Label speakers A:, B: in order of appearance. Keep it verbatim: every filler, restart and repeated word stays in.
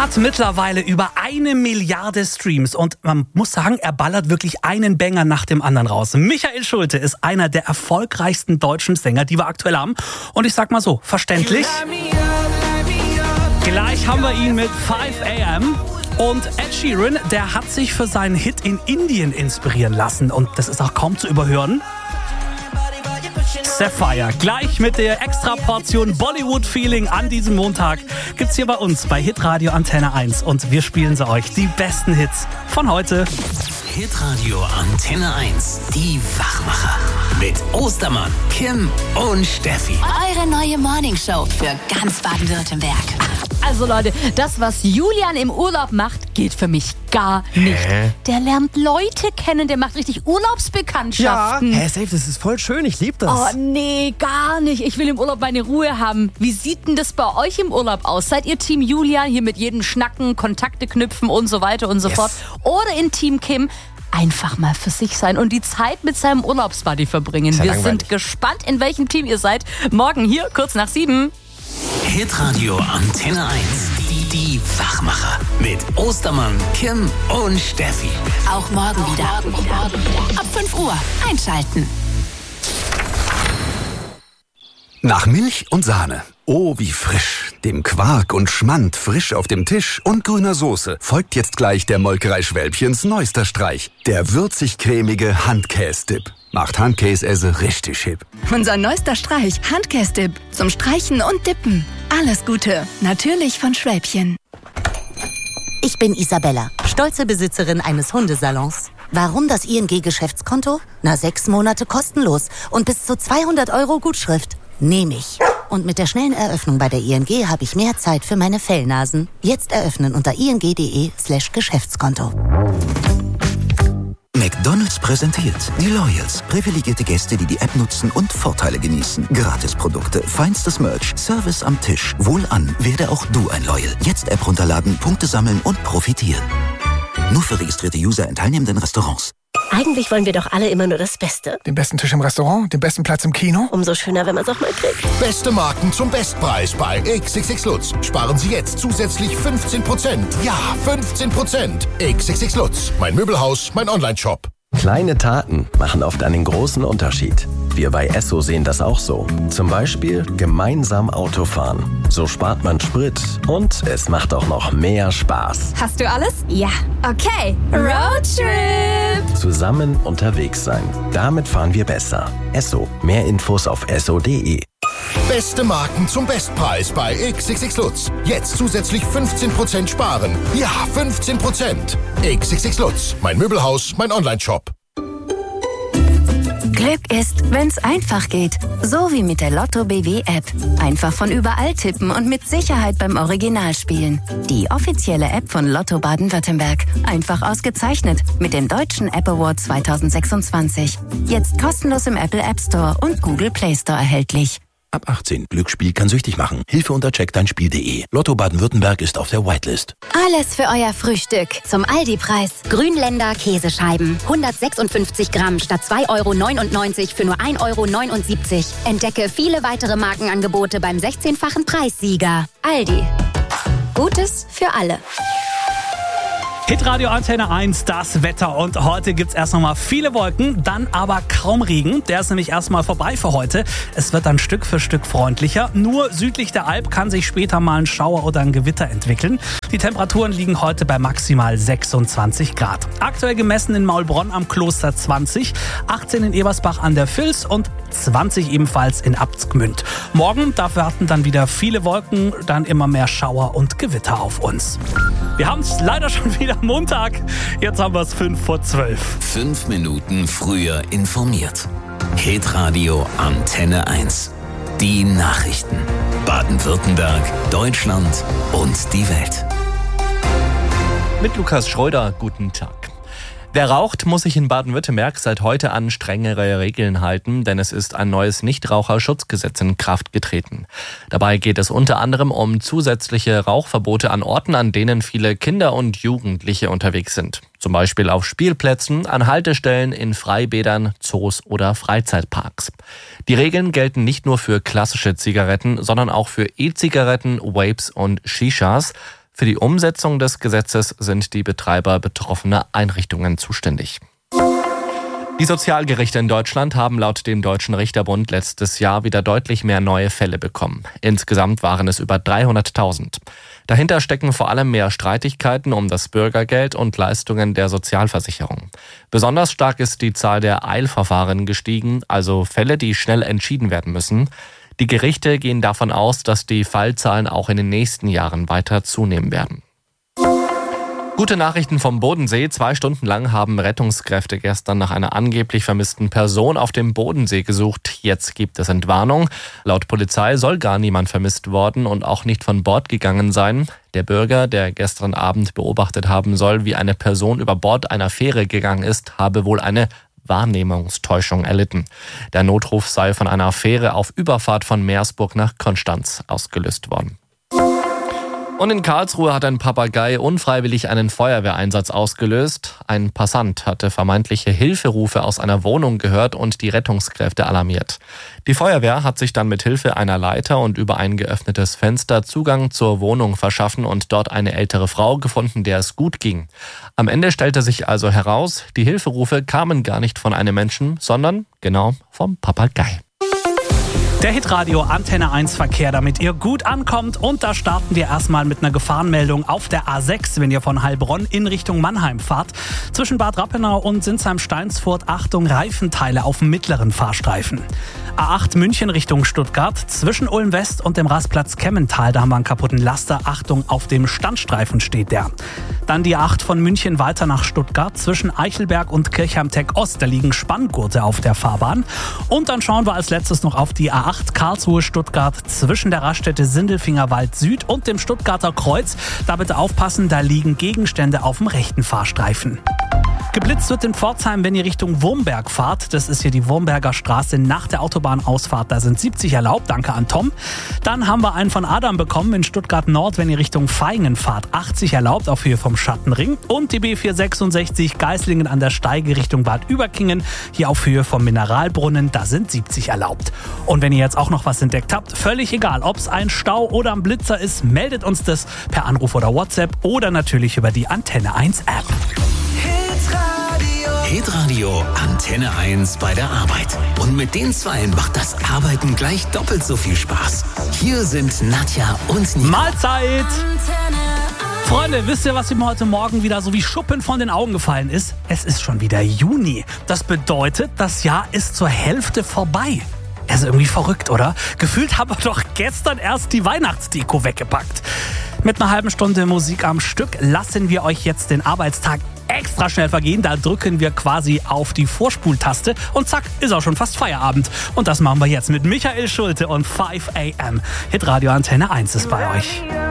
A: hat mittlerweile über eine Milliarde Streams und man muss sagen, er ballert wirklich einen Banger nach dem anderen raus. Michael Schulte ist einer der erfolgreichsten deutschen Sänger, die wir aktuell haben. Und ich sag mal so, verständlich. Gleich haben wir ihn mit five a m Und Ed Sheeran, der hat sich für seinen Hit in Indien inspirieren lassen. Und das ist auch kaum zu überhören. Sapphire, gleich mit der Extra-Portion Bollywood-Feeling an diesem Montag gibt's hier bei uns bei Hitradio Antenne eins und wir spielen sie euch, die besten Hits von heute.
B: Hitradio Antenne eins, die Wachmacher mit Ostermann, Kim und Steffi.
C: Eure neue Morningshow für ganz Baden-Württemberg.
D: Also Leute, das, was Julian im Urlaub macht, geht für mich gar nicht.
E: Hä?
D: Der lernt Leute kennen, der macht richtig Urlaubsbekanntschaften.
E: Hä, safe, das ist voll schön, ich liebe das.
D: Oh nee, gar nicht. Ich will im Urlaub meine Ruhe haben. Wie sieht denn das bei euch im Urlaub aus? Seid ihr Team Julian, hier mit jedem Schnacken, Kontakte knüpfen und so weiter und so
E: Yes.
D: fort? Oder in Team Kim? Einfach mal für sich sein und die Zeit mit seinem Urlaubsbuddy verbringen.
E: Sehr
D: Wir
E: langweilig.
D: sind gespannt, in welchem Team ihr seid. Morgen hier, kurz nach sieben.
B: Hitradio Antenne eins, die, die Wachmacher mit Ostermann, Kim und Steffi.
C: Auch morgen wieder. Ab fünf Uhr einschalten.
F: Nach Milch und Sahne. Oh, wie frisch. Dem Quark und Schmand frisch auf dem Tisch und grüner Soße folgt jetzt gleich der Molkerei Schwälbchens neuester Streich. Der würzig-cremige Handkäse-Dip. Macht Handkäse richtig hip.
G: Unser neuester Streich, Handkäse-Dip. Zum Streichen und Dippen. Alles Gute. Natürlich von Schwäbchen.
H: Ich bin Isabella, stolze Besitzerin eines Hundesalons. Warum das I N G-Geschäftskonto? Na, sechs Monate kostenlos und bis zu zweihundert Euro Gutschrift. Nehme ich. Und mit der schnellen Eröffnung bei der I N G habe ich mehr Zeit für meine Fellnasen. Jetzt eröffnen unter ing.de slash Geschäftskonto.
I: McDonald's präsentiert die Loyals. Privilegierte Gäste, die die App nutzen und Vorteile genießen. Gratisprodukte, feinstes Merch, Service am Tisch. Wohlan, werde auch du ein Loyal. Jetzt App runterladen, Punkte sammeln und profitieren. Nur für registrierte User in teilnehmenden Restaurants.
J: Eigentlich wollen wir doch alle immer nur das Beste.
K: Den besten Tisch im Restaurant, den besten Platz im Kino.
J: Umso schöner, wenn man es auch mal kriegt.
L: Beste Marken zum Bestpreis bei X X X Lutz. Sparen Sie jetzt zusätzlich fünfzehn Prozent. Ja, fünfzehn Prozent. X X X Lutz. Mein Möbelhaus, mein Online-Shop.
M: Kleine Taten machen oft einen großen Unterschied. Wir bei Esso sehen das auch so. Zum Beispiel gemeinsam Autofahren. So spart man Sprit und es macht auch noch mehr Spaß.
G: Hast du alles? Ja. Okay. Roadtrip.
M: Zusammen unterwegs sein. Damit fahren wir besser. Esso. Mehr Infos auf esso punkt de.
L: Beste Marken zum Bestpreis bei X X X Lutz. Jetzt zusätzlich fünfzehn Prozent sparen. Ja, fünfzehn Prozent. X X X Lutz. Mein Möbelhaus, mein Online-Shop.
G: Glück ist, wenn's einfach geht. So wie mit der Lotto B W App. Einfach von überall tippen und mit Sicherheit beim Original spielen. Die offizielle App von Lotto Baden-Württemberg. Einfach ausgezeichnet mit dem Deutschen App Award zwanzig sechsundzwanzig. Jetzt kostenlos im Apple App Store und Google Play Store erhältlich.
I: Ab achtzehn. Glücksspiel kann süchtig machen. Hilfe unter check dein Spiel punkt de. Lotto Baden-Württemberg ist auf der Whitelist.
C: Alles für euer Frühstück zum Aldi-Preis. Grünländer Käsescheiben. hundertsechsundfünfzig Gramm statt zwei Euro neunundneunzig für nur ein Euro neunundsiebzig. Entdecke viele weitere Markenangebote beim sechzehnfachen Preissieger. Aldi. Gutes für alle.
A: Hitradio Antenne eins, das Wetter. Und heute gibt's erst noch mal viele Wolken, dann aber kaum Regen. Der ist nämlich erstmal vorbei für heute. Es wird dann Stück für Stück freundlicher. Nur südlich der Alp kann sich später mal ein Schauer oder ein Gewitter entwickeln. Die Temperaturen liegen heute bei maximal sechsundzwanzig Grad. Aktuell gemessen in Maulbronn am Kloster zwanzig, achtzehn in Ebersbach an der Vils und zwanzig ebenfalls in Abtsgmünd. Morgen, da warten dann wieder viele Wolken, dann immer mehr Schauer und Gewitter auf uns. Wir haben es leider schon wieder Montag. Jetzt haben wir es fünf vor zwölf.
B: Fünf Minuten früher informiert. Hitradio Antenne eins. Die Nachrichten. Baden-Württemberg, Deutschland und die Welt.
N: Mit Lukas Schröder, guten Tag. Wer raucht, muss sich in Baden-Württemberg seit heute an strengere Regeln halten, denn es ist ein neues Nichtraucherschutzgesetz in Kraft getreten. Dabei geht es unter anderem um zusätzliche Rauchverbote an Orten, an denen viele Kinder und Jugendliche unterwegs sind. Zum Beispiel auf Spielplätzen, an Haltestellen, in Freibädern, Zoos oder Freizeitparks. Die Regeln gelten nicht nur für klassische Zigaretten, sondern auch für E-Zigaretten, Vapes und Shishas. Für die Umsetzung des Gesetzes sind die Betreiber betroffener Einrichtungen zuständig. Die Sozialgerichte in Deutschland haben laut dem Deutschen Richterbund letztes Jahr wieder deutlich mehr neue Fälle bekommen. Insgesamt waren es über dreihunderttausend. Dahinter stecken vor allem mehr Streitigkeiten um das Bürgergeld und Leistungen der Sozialversicherung. Besonders stark ist die Zahl der Eilverfahren gestiegen, also Fälle, die schnell entschieden werden müssen. Die Gerichte gehen davon aus, dass die Fallzahlen auch in den nächsten Jahren weiter zunehmen werden. Gute Nachrichten vom Bodensee. Zwei Stunden lang haben Rettungskräfte gestern nach einer angeblich vermissten Person auf dem Bodensee gesucht. Jetzt gibt es Entwarnung. Laut Polizei soll gar niemand vermisst worden und auch nicht von Bord gegangen sein. Der Bürger, der gestern Abend beobachtet haben soll, wie eine Person über Bord einer Fähre gegangen ist, habe wohl eine Wahrnehmungstäuschung erlitten. Der Notruf sei von einer Fähre auf Überfahrt von Meersburg nach Konstanz ausgelöst worden. Und in Karlsruhe hat ein Papagei unfreiwillig einen Feuerwehreinsatz ausgelöst. Ein Passant hatte vermeintliche Hilferufe aus einer Wohnung gehört und die Rettungskräfte alarmiert. Die Feuerwehr hat sich dann mit Hilfe einer Leiter und über ein geöffnetes Fenster Zugang zur Wohnung verschaffen und dort eine ältere Frau gefunden, der es gut ging. Am Ende stellte sich also heraus, die Hilferufe kamen gar nicht von einem Menschen, sondern genau vom Papagei.
A: Der Hitradio Antenne eins Verkehr, damit ihr gut ankommt. Und da starten wir erstmal mit einer Gefahrenmeldung auf der A sechs, wenn ihr von Heilbronn in Richtung Mannheim fahrt. Zwischen Bad Rappenau und Sinsheim-Steinsfurt, Achtung, Reifenteile auf dem mittleren Fahrstreifen. A acht München Richtung Stuttgart, zwischen Ulm West und dem Rastplatz Kemmental, da haben wir einen kaputten Laster. Achtung, auf dem Standstreifen steht der. Dann die A acht von München weiter nach Stuttgart, zwischen Eichelberg und Kirchheim-Tech Ost, da liegen Spanngurte auf der Fahrbahn. Und dann schauen wir als letztes noch auf die A acht Karlsruhe-Stuttgart, zwischen der Raststätte Sindelfingerwald Süd und dem Stuttgarter Kreuz. Da bitte aufpassen, da liegen Gegenstände auf dem rechten Fahrstreifen. Geblitzt wird in Pforzheim, wenn ihr Richtung Wurmberg fahrt. Das ist hier die Wurmberger Straße nach der Autobahnausfahrt. Da sind siebzig erlaubt. Danke an Tom. Dann haben wir einen von Adam bekommen in Stuttgart Nord, wenn ihr Richtung Vaihingen fahrt. achtzig erlaubt auf Höhe vom Schattenring. Und die B vierhundertsechsundsechzig Geislingen an der Steige Richtung Bad Überkingen. Hier auf Höhe vom Mineralbrunnen. Da sind siebzig erlaubt. Und wenn ihr jetzt auch noch was entdeckt habt, völlig egal, ob es ein Stau oder ein Blitzer ist, meldet uns das per Anruf oder WhatsApp oder natürlich über die Antenne eins App.
B: Hitradio Antenne eins bei der Arbeit. Und mit den Zweien macht das Arbeiten gleich doppelt so viel Spaß. Hier sind Nadja und Nika.
A: Mahlzeit! Freunde, wisst ihr, was mir heute Morgen wieder so wie Schuppen von den Augen gefallen ist? Es ist schon wieder Juni. Das bedeutet, das Jahr ist zur Hälfte vorbei. Er ist irgendwie verrückt, oder? Gefühlt haben wir doch gestern erst die Weihnachtsdeko weggepackt. Mit einer halben Stunde Musik am Stück lassen wir euch jetzt den Arbeitstag extra schnell vergehen. Da drücken wir quasi auf die Vorspultaste und zack, ist auch schon fast Feierabend. Und das machen wir jetzt mit Michael Schulte und five a m. Hitradio Antenne eins ist bei euch.